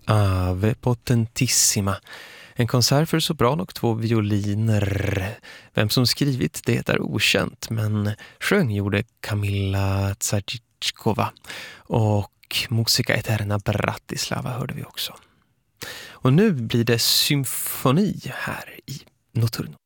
Ave potentissima. En konsert för sopran och 2 violiner. Vem som skrivit det är okänt, men sjöng gjorde Kamila Tsajichkova och Musica Eterna Bratislava hörde vi också. Och nu blir det symfoni här i Nocturno.